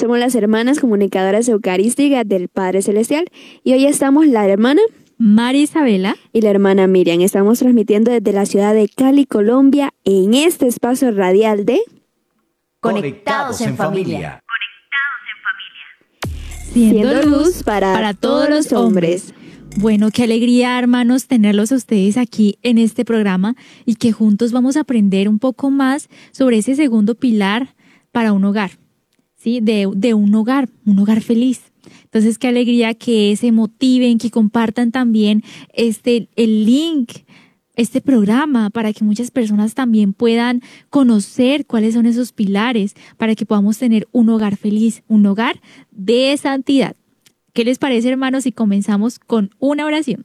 Somos las hermanas comunicadoras eucarísticas del Padre Celestial y hoy estamos la hermana María Isabela y la hermana Miriam. Estamos transmitiendo desde la ciudad de Cali, Colombia, en este espacio radial de Conectados en Familia. Siendo luz para todos los hombres. Bueno, qué alegría, hermanos, tenerlos a ustedes aquí en este programa y que juntos vamos a aprender un poco más sobre ese segundo pilar para un hogar, ¿sí? De un hogar feliz. Entonces, qué alegría que se motiven, que compartan también el link, este programa, para que muchas personas también puedan conocer cuáles son esos pilares, para que podamos tener un hogar feliz, un hogar de santidad. ¿Qué les parece, hermanos, si comenzamos con una oración?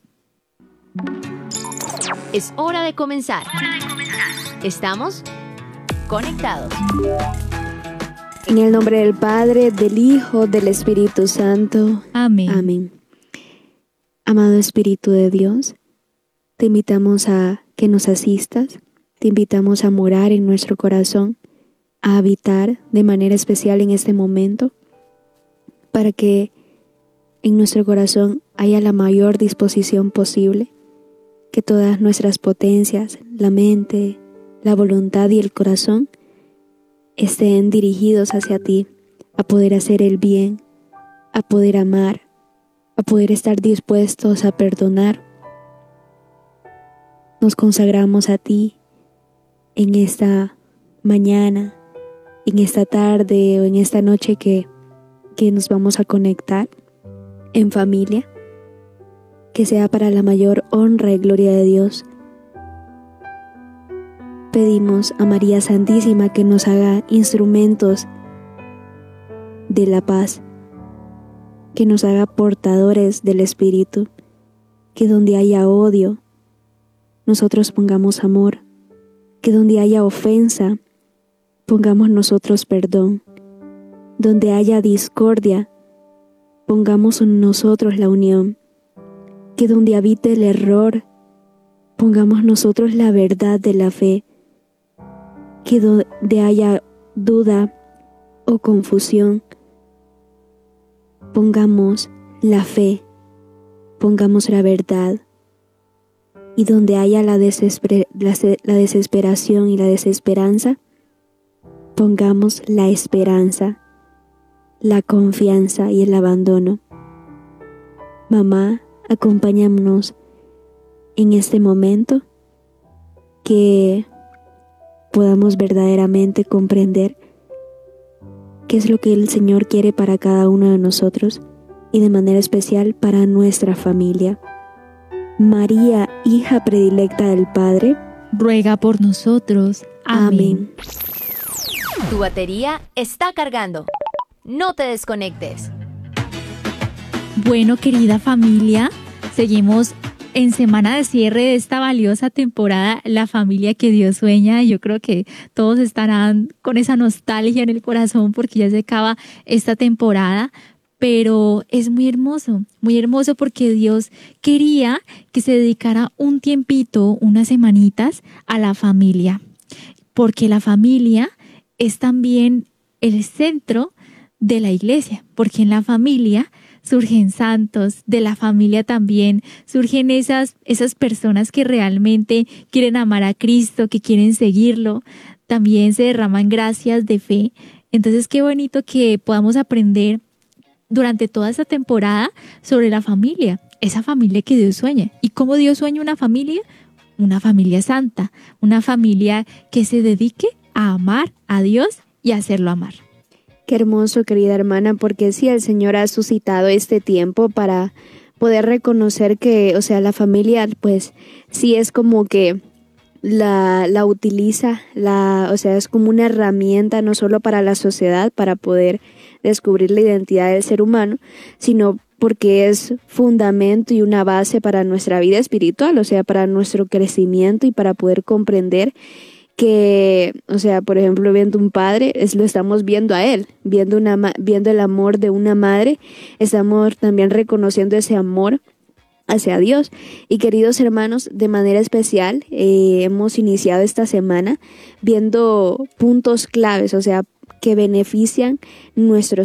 Es hora de comenzar. Estamos conectados. En el nombre del Padre, del Hijo, del Espíritu Santo. Amén. Amén. Amado Espíritu de Dios, te invitamos a que nos asistas, te invitamos a morar en nuestro corazón, a habitar de manera especial en este momento, para que en nuestro corazón haya la mayor disposición posible, que todas nuestras potencias, la mente, la voluntad y el corazón estén dirigidos hacia ti, a poder hacer el bien, a poder amar, a poder estar dispuestos a perdonar. Nos consagramos a ti en esta mañana, en esta tarde o en esta noche que nos vamos a conectar en familia, que sea para la mayor honra y gloria de Dios. Pedimos a María Santísima que nos haga instrumentos de la paz, que nos haga portadores del Espíritu, que donde haya odio, nosotros pongamos amor, que donde haya ofensa, pongamos nosotros perdón, donde haya discordia, pongamos en nosotros la unión, que donde habite el error, pongamos nosotros la verdad de la fe, que donde haya duda o confusión, pongamos la fe, pongamos la verdad, y donde haya la desesperación y la desesperanza, pongamos la esperanza, la confianza y el abandono. Mamá, acompáñanos en este momento, que podamos verdaderamente comprender qué es lo que el Señor quiere para cada uno de nosotros y de manera especial para nuestra familia. María, hija predilecta del Padre, ruega por nosotros. Amén. Tu batería está cargando. No te desconectes. Bueno, querida familia, seguimos en semana de cierre de esta valiosa temporada, La Familia que Dios Sueña. Yo creo que todos estarán con esa nostalgia en el corazón porque ya se acaba esta temporada, pero es muy hermoso porque Dios quería que se dedicara un tiempito, unas semanitas a la familia, porque la familia es también el centro de la iglesia, porque en la familia surgen santos, de la familia también surgen esas personas que realmente quieren amar a Cristo, que quieren seguirlo, también se derraman gracias de fe. Entonces, qué bonito que podamos aprender durante toda esta temporada sobre la familia, esa familia que Dios sueña. ¿Y cómo Dios sueña una familia? Una familia santa, una familia que se dedique a amar a Dios y a hacerlo amar. Qué hermoso, querida hermana, porque sí, el Señor ha suscitado este tiempo para poder reconocer que, la familia, pues, sí es como que la utiliza, es como una herramienta no solo para la sociedad, para poder descubrir la identidad del ser humano, sino porque es fundamento y una base para nuestra vida espiritual, para nuestro crecimiento y para poder comprender que, por ejemplo, viendo un padre, lo estamos viendo a él, viendo el amor de una madre, estamos también reconociendo ese amor hacia Dios. Y queridos hermanos, de manera especial, hemos iniciado esta semana viendo puntos claves, que benefician nuestro